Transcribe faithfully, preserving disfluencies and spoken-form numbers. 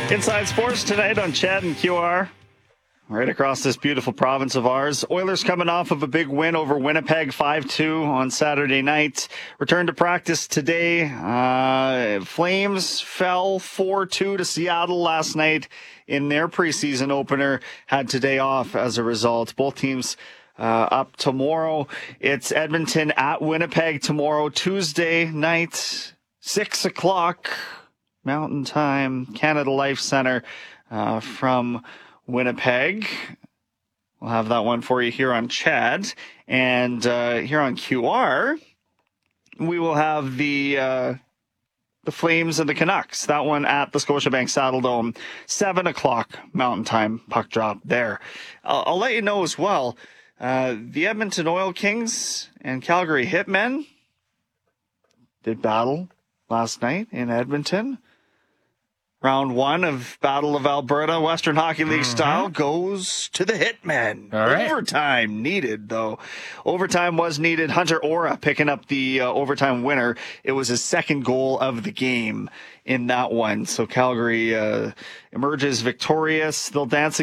Inside Sports tonight on Chad and Q R. Right across this beautiful province of ours. Oilers coming off of a big win over Winnipeg five two on Saturday night. Return to practice today. Uh, Flames fell four two to Seattle last night in their preseason opener. Had today off as a result. Both teams uh, up tomorrow. It's Edmonton at Winnipeg tomorrow, Tuesday night, six o'clock Mountain Time, Canada Life Center uh, from Winnipeg. We'll have that one for you here on Chad. And uh, here on Q R, we will have the uh, the Flames and the Canucks. That one at the Scotiabank Saddledome, seven o'clock Mountain Time, puck drop there. I'll, I'll let you know as well, uh, the Edmonton Oil Kings and Calgary Hitmen did battle last night in Edmonton. Round one of Battle of Alberta, Western Hockey League mm-hmm. style, goes to the Hitmen. All right. Overtime needed, though. Overtime was needed. Hunter Ora picking up the uh, overtime winner. It was his second goal of the game in that one. So Calgary uh, emerges victorious. They'll dance